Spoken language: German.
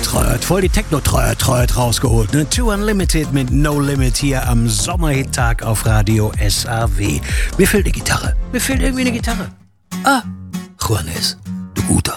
Voll die Techno-Treue rausgeholt. Ne? Two Unlimited mit No Limit hier am Sommerhittag auf Radio SAW. Mir fehlt eine Gitarre. Mir fehlt irgendwie eine Gitarre. Juanes, du Guter.